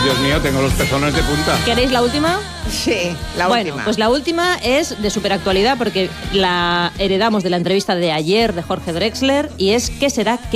Dios mío, tengo los pezones de punta. ¿Queréis la última? Sí, la Bueno, última. pues la última es de superactualidad porque la heredamos de la entrevista de ayer de Jorge Drexler y es ¿qué será que